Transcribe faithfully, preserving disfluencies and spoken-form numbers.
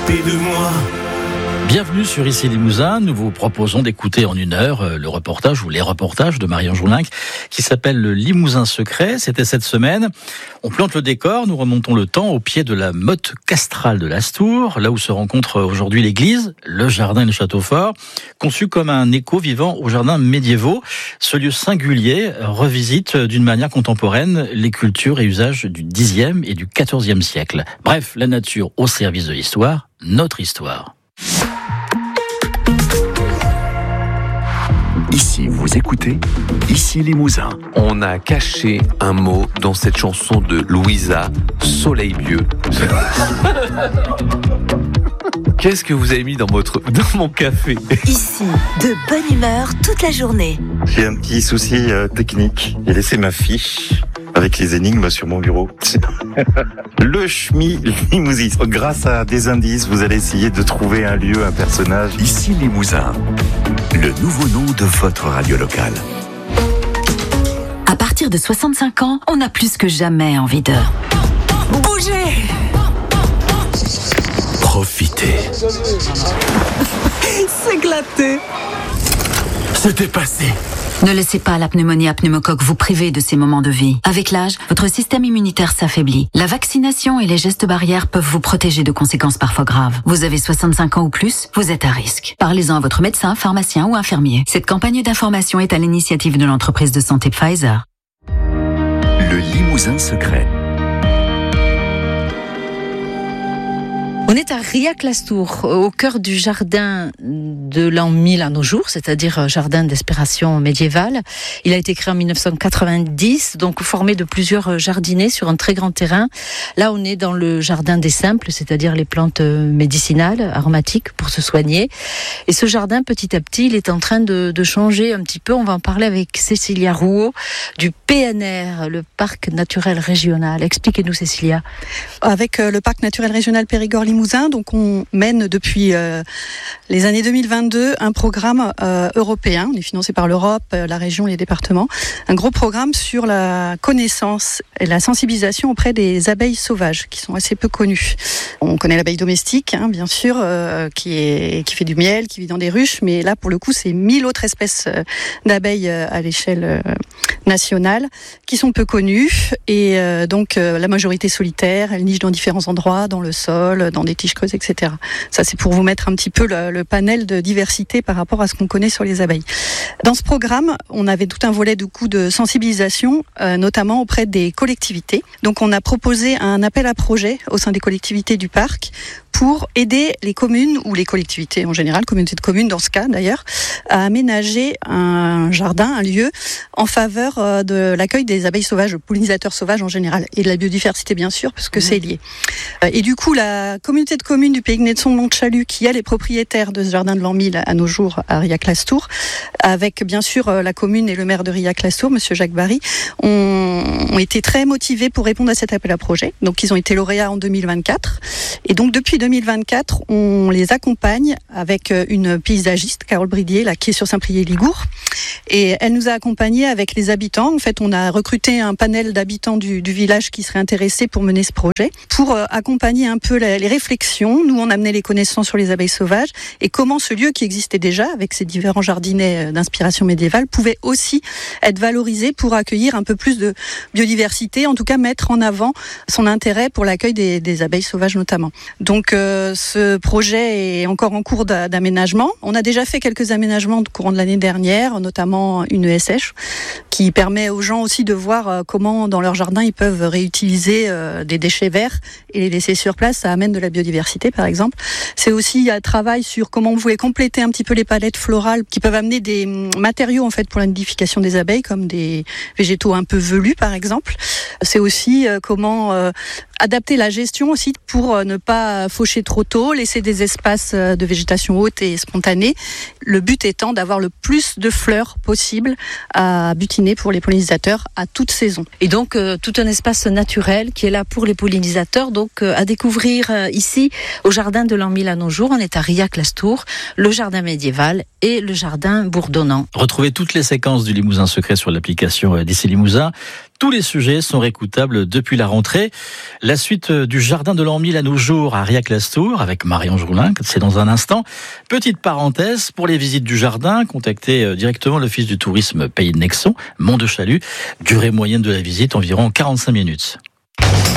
s'occuper de moi. Bienvenue sur Ici Limousin. Nous vous proposons d'écouter en une heure le reportage ou les reportages de Marion Joulinck qui s'appelle Le Limousin secret. C'était cette semaine. On plante le décor, nous remontons le temps au pied de la motte castrale de l'Astour, là où se rencontrent aujourd'hui l'église, le jardin et le château fort, conçu comme un écho vivant aux jardins médiévaux. Ce lieu singulier revisite d'une manière contemporaine les cultures et usages du dixième et du quatorzième siècle. Bref, la nature au service de l'histoire, notre histoire. Ici, vous écoutez Ici Limousin. On a caché un mot dans cette chanson de Louisa, Soleil Vieux. Qu'est-ce que vous avez mis dans votre dans mon café? Ici, de bonne humeur toute la journée. J'ai un petit souci euh, technique. J'ai laissé ma fiche avec les énigmes sur mon bureau. Le Schmi Limousin. Grâce à des indices, vous allez essayer de trouver un lieu, un personnage. Ici Limousin, le nouveau nom de votre radio locale. À partir de soixante-cinq ans, on a plus que jamais envie de bouger. Profitez. S'éclater. Se dépasser. Ne laissez pas la pneumonie à pneumocoque vous priver de ces moments de vie. Avec l'âge, votre système immunitaire s'affaiblit. La vaccination et les gestes barrières peuvent vous protéger de conséquences parfois graves. Vous avez soixante-cinq ans ou plus, vous êtes à risque. Parlez-en à votre médecin, pharmacien ou infirmier. Cette campagne d'information est à l'initiative de l'entreprise de santé Pfizer. Le Limousin secret. On est à Riac-Lastour, au cœur du jardin de l'an mille à nos jours, c'est-à-dire jardin d'inspiration médiévale. Il a été créé en dix-neuf cent quatre-vingt-dix, donc formé de plusieurs jardiniers sur un très grand terrain. Là, on est dans le jardin des simples, c'est-à-dire les plantes médicinales, aromatiques, pour se soigner. Et ce jardin, petit à petit, il est en train de, de changer un petit peu. On va en parler avec Cécilia Rouault du P N R, le Parc naturel régional. Expliquez-nous, Cécilia. Avec le Parc naturel régional Périgord-Limousin, donc on mène depuis euh, les années deux mille vingt-deux un programme euh, européen. On est financé par l'Europe, euh, la région, les départements. Un gros programme sur la connaissance et la sensibilisation auprès des abeilles sauvages, qui sont assez peu connues. On connaît l'abeille domestique, hein, bien sûr, euh, qui, est, qui fait du miel, qui vit dans des ruches, mais là, pour le coup, c'est mille autres espèces euh, d'abeilles euh, à l'échelle euh, nationale qui sont peu connues. Et euh, donc, euh, la majorité solitaire, elles nichent dans différents endroits, dans le sol, dans des tiges creuses, et cetera. Ça, c'est pour vous mettre un petit peu le, le panel de diversité par rapport à ce qu'on connaît sur les abeilles. Dans ce programme, on avait tout un volet de coup de sensibilisation, euh, notamment auprès des collectivités. Donc, on a proposé un appel à projet au sein des collectivités du parc pour aider les communes, ou les collectivités en général, communautés de communes dans ce cas d'ailleurs, à aménager un jardin, un lieu en faveur euh, de l'accueil des abeilles sauvages, pollinisateurs sauvages en général, et de la biodiversité bien sûr, parce que mmh. c'est lié. Euh, et du coup, la communauté de communes du Pays Gnetzon-Montchalut, qui est les propriétaires de ce jardin de l'an mille à nos jours à Riac-Lastour, avec bien sûr la commune et le maire de Riac-Lastour, monsieur Jacques Barry, ont, ont été très motivés pour répondre à cet appel à projet. Donc ils ont été lauréats en deux mille vingt-quatre. Et donc depuis deux mille vingt-quatre, on les accompagne avec une paysagiste, Carole Bridier, là, qui est sur Saint-Priest-Ligour. Et elle nous a accompagnés avec les habitants. En fait, on a recruté un panel d'habitants du, du village qui seraient intéressés pour mener ce projet, pour euh, accompagner un peu les, les réflexions. Nous, on amenait les connaissances sur les abeilles sauvages et comment ce lieu qui existait déjà, avec ses différents jardinets d'inspiration médiévale, pouvait aussi être valorisé pour accueillir un peu plus de biodiversité, en tout cas mettre en avant son intérêt pour l'accueil des, des abeilles sauvages notamment. Donc, euh, ce projet est encore en cours d'aménagement. On a déjà fait quelques aménagements au courant de l'année dernière, notamment une E S H qui permet aux gens aussi de voir comment dans leur jardin ils peuvent réutiliser des déchets verts et les laisser sur place. Ça amène de la biodiversité par exemple. C'est aussi un travail sur comment vous pouvez compléter un petit peu les palettes florales qui peuvent amener des matériaux en fait pour la nidification des abeilles, comme des végétaux un peu velus par exemple. C'est aussi comment euh, adapter la gestion aussi pour ne pas faucher trop tôt, laisser des espaces de végétation haute et spontanée. Le but étant d'avoir le plus de fleurs possible à butiner pour les pollinisateurs à toute saison. Et donc euh, tout un espace naturel qui est là pour les pollinisateurs, donc euh, à découvrir euh, ici au jardin de l'an mille à nos jours. On est à Riac-Lastour, le jardin médiéval et le jardin bourdonnant. Retrouvez toutes les séquences du Limousin secret sur l'application d'Ici Limousin. Tous les sujets sont réécoutables depuis la rentrée. La suite du jardin de l'an mille à nos jours à Riac-Lastour avec Marion Jourlin, c'est dans un instant. Petite parenthèse, pour les visites du jardin, contactez directement l'Office du tourisme Pays de Nexon, Mont de Chalut. Durée moyenne de la visite, environ quarante-cinq minutes.